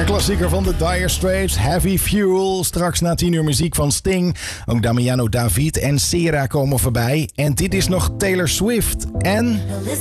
Lekker klassieker van de Dire Straits, Heavy Fuel. Straks na 10 uur muziek van Sting. Ook Damiano David en Sera komen voorbij. En dit is nog Taylor Swift. En